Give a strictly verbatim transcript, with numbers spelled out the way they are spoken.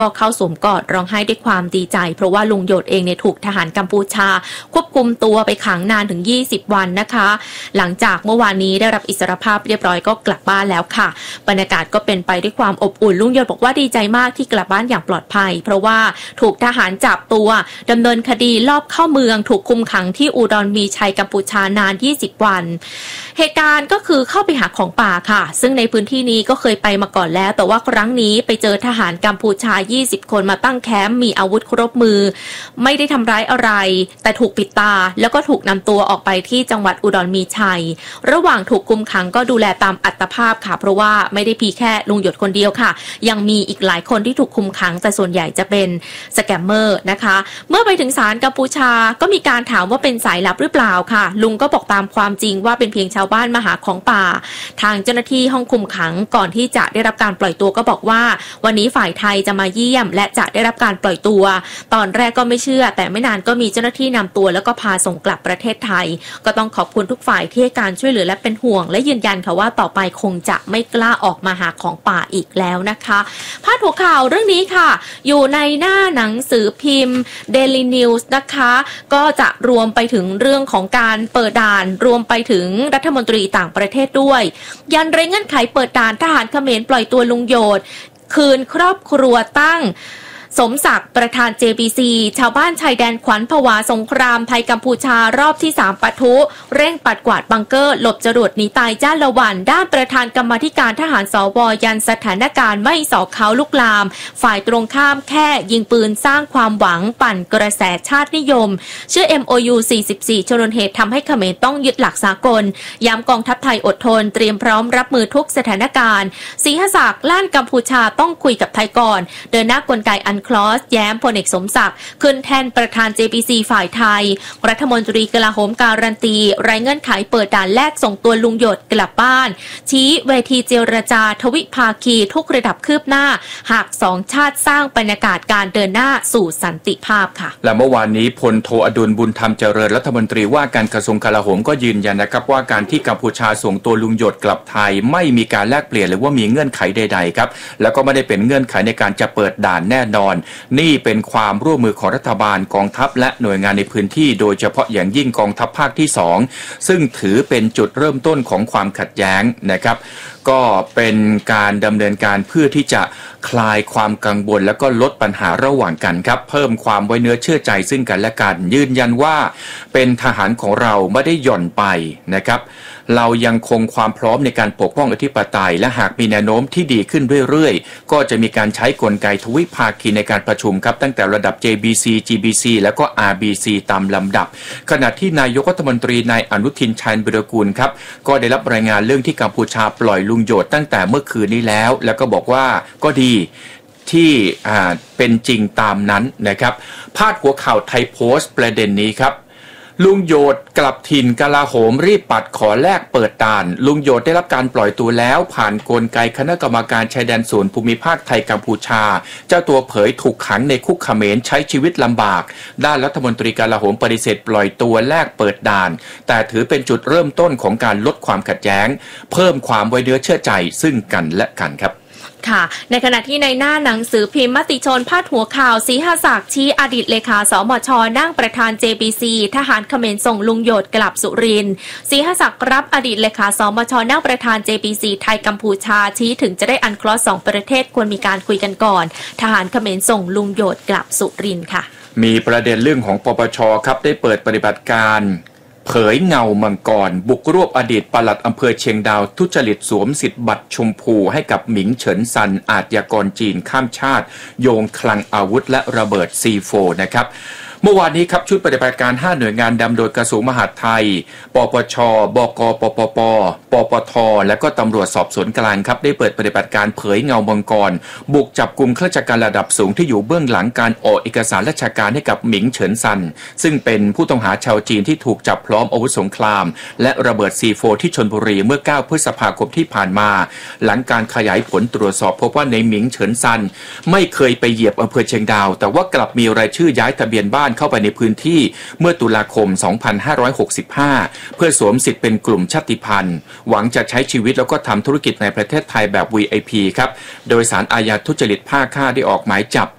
ก็เข้าสวมกอดร้องไห้ด้วยความดีใจเพราะว่าลุงหยดเองเนี่ยถูกทหารกัมพูชาควบคุมตัวไปขังนานถึงยี่สิบวันนะคะหลังจากเมื่อวานนี้ได้รับอิสรภาพเรียบร้อยก็กลับบ้านแล้วค่ะบรรยากาศก็เป็นไปด้วยความอบอุ่นลุงหยดบอกว่าดีใจมากที่กลับบ้านอย่างปลอดภัยเพราะว่าถูกทหารจับตัวดำเนินคดีลอบเข้าเมืองถูกคุมขังที่อุดรมีชัยกัมพูชานานยี่สิบวันเหตุการณ์ก็คือเข้าไปหาของป่าค่ะซึ่งในพื้นที่นี้ก็เคยไปมาก่อนแล้วแต่ว่าครั้งนี้ไปเจอทหารกัมพูชายี่สิบคนมาตั้งแคมป์มีอาวุธครบมือไม่ได้ทำร้ายอะไรแต่ถูกปิดตาแล้วก็ถูกนำตัวออกไปที่จังหวัดอุดรมีชัยระหว่างถูกคุมขังก็ดูแลตามอัตภาพค่ะเพราะว่าไม่ได้เพียงแค่ลุงหยดคนเดียวค่ะยังมีอีกหลายคนที่ถูกคุมขังแต่ส่วนใหญ่จะเป็นสแกมเมอร์นะคะเมื่อไปถึงศาลกัมพูชาก็มีการถามว่าเป็นสายลับหรือเปล่าค่ะลุงก็บอกตามความจริงว่าเป็นเพียงชาวบ้านมาหาของป่าทางเจ้าหน้าที่ห้องคุมขังก่อนที่จะได้รับการปล่อยตัวก็บอกว่าวันนี้ฝ่ายไทยจะมาเยี่ยมและจะได้รับการปล่อยตัวตอนแรกก็ไม่เชื่อแต่ไม่นานก็มีเจ้าหน้าที่นำตัวแล้วก็พาส่งกลับประเทศไทยก็ต้องขอบคุณทุกฝ่ายที่ให้การช่วยเหลือและเป็นห่วงและยืนยันค่ะว่าต่อไปคงจะไม่กล้าออกมาหาของป่าอีกแล้วนะคะพาดหัวข่าวเรื่องนี้ค่ะอยู่ในหน้าหนังสือพิมพ์ Daily News นะคะก็จะรวมไปถึงเรื่องของการเปิดด่านรวมไปถึงรัฐมนตรีต่างประเทศด้วยยันเร่งเงื่อนไขเปิดด่านทหารเขมรปล่อยตัวลุงโยดคืนครอบครัวตั้งสมศักดิ์ประธาน เจ บี ซี ชาวบ้านชายแดนขวัญผวาสงครามไทยกัมพูชารอบที่สามปะทุเร่งปัดกวาดบังเกอร์หลบจรวดหนีตายจ้าละวันด้านประธานกรรมาธิการทหารสวยันสถานการณ์ไม่สอกเขาลุกลามฝ่ายตรงข้ามแค่ยิงปืนสร้างความหวังปั่นกระแสชาตินิยมชื่อ เอ็ม โอ ยู สี่สิบสี่ ชนวนเหตุทำให้เขมรต้องยึดหลักสากลย้ำกองทัพไทยอดทนเตรียมพร้อมรับมือทุกสถานการณ์ศรีหศักดิ์ล้านกัมพูชาต้องคุยกับไทยก่อนเดินหน้ากลไกอันคลอสแย้มพลเอกสมศักดิ์ขึ้นแทนประธาน เจ บี ซี ฝ่ายไทยรัฐมนตรีกลาโหมการันตีไร้เงื่อนไขเปิดด่านแรกส่งตัวลุงหยดกลับบ้านชี้เวทีเจรจาทวิภาคีทุกระดับคืบหน้าหากสองชาติสร้างบรรยากาศการเดินหน้าสู่สันติภาพค่ะและเมื่อวานนี้พลโทอดุลบุญธรรมเจริญรัฐมนตรีว่าการกระทรวงกลาโหมก็ยืนยันนะครับว่าการที่กัมพูชาส่งตัวลุงหยดกลับไทยไม่มีการแลกเปลี่ยนหรือว่ามีเงื่อนไขใดๆครับแล้วก็ไม่ได้เป็นเงื่อนไขในการจะเปิดด่านแน่นอนนี่เป็นความร่วมมือของรัฐบาลกองทัพและหน่วยงานในพื้นที่โดยเฉพาะอย่างยิ่งกองทัพภาคที่สองซึ่งถือเป็นจุดเริ่มต้นของความขัดแย้งนะครับก็เป็นการดำเนินการเพื่อที่จะคลายความกังวลและก็ลดปัญหาระหว่างกันครับเพิ่มความไว้เนื้อเชื่อใจซึ่งกันและกันยืนยันว่าเป็นทหารของเราไม่ได้หย่อนไปนะครับเรายังคงความพร้อมในการปกป้องอธิปไตยและหากมีแนวโน้มที่ดีขึ้นเรื่อยๆก็จะมีการใช้กลไกทวิภาคีในการประชุมครับตั้งแต่ระดับ เจ บี ซี จี บี ซี แล้วก็ อาร์ บี ซี ตามลำดับขณะที่นายกรัฐมนตรีนายอนุทินชาญวิรากูลครับก็ได้รับรายงานเรื่องที่กัมพูชาปล่อยลุงโยดตั้งแต่เมื่อคืนนี้แล้วแล้วก็บอกว่าก็ดีที่อ่าเป็นจริงตามนั้นนะครับพาดหัวข่าวไทยโพสต์ประเด็นนี้ครับลุงโยดกลับถิ่นกลาโหมรีบปัดขอแลกเปิดด่านลุงโยดได้รับการปล่อยตัวแล้วผ่านกลไกคณะกรรมการชายแดนศูนย์ภูมิภาคไทยกัมพูชาเจ้าตัวเผยถูกขังในคุกเขมรใช้ชีวิตลำบากด้านรัฐมนตรีกลาโหมปฏิเสธปล่อยตัวแลกเปิดด่านแต่ถือเป็นจุดเริ่มต้นของการลดความขัดแย้งเพิ่มความไว้เนื้อเชื่อใจซึ่งกันและกันครับค่ะในขณะที่ในหน้าหนังสือพิมพ์มติชนพาดหัวข่าวศรีหศักดิ์ชี้อดีตเลขาสมชนั่งประธาน เจ บี ซี ทหารเขมรส่งลุงโยดกลับสุรินทร์ศรีหศักดิ์รับอดีตเลขาสมชนั่งประธาน เจ บี ซี ไทยกัมพูชาชี้ถึงจะได้อันคลอสสองประเทศควรมีการคุยกันก่อนทหารเขมรส่งลุงโยดกลับสุรินทร์ค่ะมีประเด็นเรื่องของปปชครับได้เปิดปฏิบัติการเผยเงามังกรบุกรวบอดีตปลัดอำเภอเชียงดาวทุจริตสวมสิทธิ์บัตรชมพูให้กับหมิงเฉินซันอาชญากรจีนข้ามชาติโยงคลังอาวุธและระเบิด ซี โฟร์ นะครับเมื่อวานนี้ครับชุดปฏิบัติการห้าหน่วยงานนำโดยกระทรวงมหาดไทยปปชบกปปปปปทและก็ตำรวจสอบสวนกลางครับได้เปิดปฏิบัติการเผยเงามังกรบุกจับกลุ่มข้าราชการระดับสูงที่อยู่เบื้องหลังการออกเอกสารราชการให้กับหมิงเฉินซันซึ่งเป็นผู้ต้องหาชาวจีนที่ถูกจับพร้อมอาวุธสงครามและระเบิด ซี โฟร์ ที่ชลบุรีเมื่อเก้าพฤษภาคมที่ผ่านมาหลังการขยายผลตรวจสอบพบว่าในหมิงเฉินซันไม่เคยไปเหยียบอำเภอเชียงดาวแต่ว่ากลับมีรายชื่อย้ายทะเบียนบ้านเข้าไปในพื้นที่เมื่อตุลาคมสองพันห้าร้อยหกสิบห้าเพื่อสวมสิทธิ์เป็นกลุ่มชาติพันธุ์หวังจะใช้ชีวิตแล้วก็ทำธุรกิจในประเทศไทยแบบ วี ไอ พี ครับโดยศาลอาญาทุจริตภาคห้าได้ออกหมายจับ